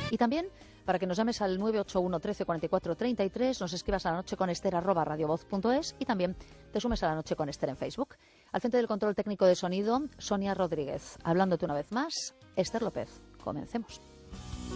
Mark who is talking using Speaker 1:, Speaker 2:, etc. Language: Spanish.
Speaker 1: Y también para que nos llames al 981 13 44 33, nos escribas a lanocheconester@radiovoz.es y también te sumes a La Noche con Ester en Facebook. Al frente del control técnico de sonido, Sonia Rodríguez. Hablándote una vez más, Ester López. Comencemos.